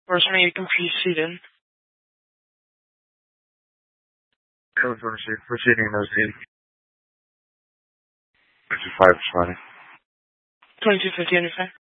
Or something you can proceed in. Proceeding those 55 20. 2250 on your phone.